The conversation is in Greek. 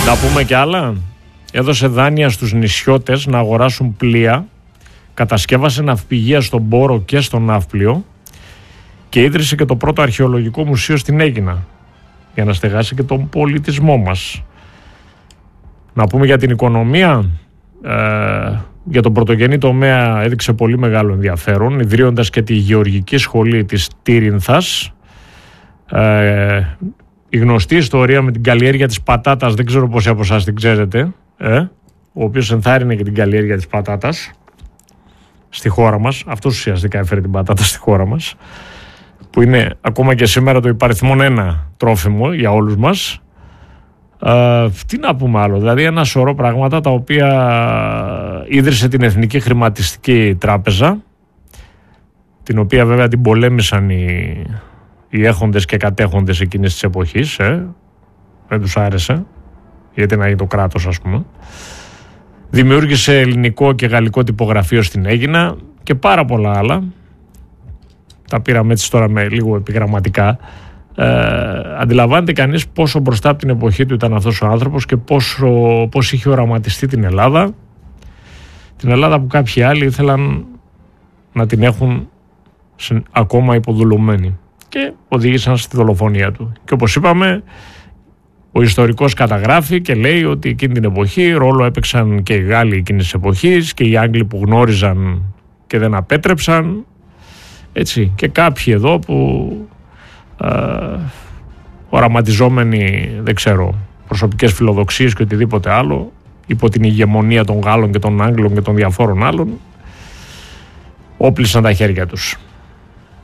Να πούμε κι άλλα. Έδωσε δάνεια στους νησιώτες να αγοράσουν πλοία, κατασκεύασε ναυπηγεία στον Πόρο και στον Ναύπλιο και ίδρυσε και το πρώτο αρχαιολογικό μουσείο στην Αίγινα για να στεγάσει και τον πολιτισμό μας. Να πούμε για την οικονομία. Για τον πρωτογενή τομέα έδειξε πολύ μεγάλο ενδιαφέρον, ιδρύοντας και τη γεωργική σχολή της Τύρινθας. Η γνωστή ιστορία με την καλλιέργεια της πατάτας, δεν ξέρω πόσοι από εσάς την ξέρετε, ο οποίος ενθάρρυνε και την καλλιέργεια της πατάτας στη χώρα μας. Αυτός ουσιαστικά έφερε την πατάτα στη χώρα μας, που είναι ακόμα και σήμερα το υπαριθμόν ένα τρόφιμο για όλους μας. Τι να πούμε άλλο, δηλαδή ένα σωρό πράγματα τα οποία ίδρυσε την Εθνική Χρηματιστική Τράπεζα, την οποία βέβαια την πολέμησαν οι έχοντες και κατέχοντες εκείνης της εποχής, δεν τους άρεσε, γιατί να είναι το κράτος, ας πούμε. Δημιούργησε ελληνικό και γαλλικό τυπογραφείο στην Αίγινα και πάρα πολλά άλλα. Τα πήραμε έτσι τώρα με λίγο επιγραμματικά. Αντιλαμβάνεται κανείς πόσο μπροστά από την εποχή του ήταν αυτός ο άνθρωπος και πώς είχε οραματιστεί την Ελλάδα. Την Ελλάδα που κάποιοι άλλοι ήθελαν να την έχουν ακόμα υποδουλωμένη και οδήγησαν στη δολοφονία του. Και όπως είπαμε, ο ιστορικός καταγράφει και λέει ότι εκείνη την εποχή ρόλο έπαιξαν και οι Γάλλοι εκείνης της εποχής και οι Άγγλοι που γνώριζαν και δεν απέτρεψαν, έτσι, και κάποιοι εδώ που οραματιζόμενοι, δεν ξέρω, προσωπικές φιλοδοξίες και οτιδήποτε άλλο, υπό την ηγεμονία των Γάλλων και των Άγγλων και των διαφόρων άλλων, όπλισαν τα χέρια τους.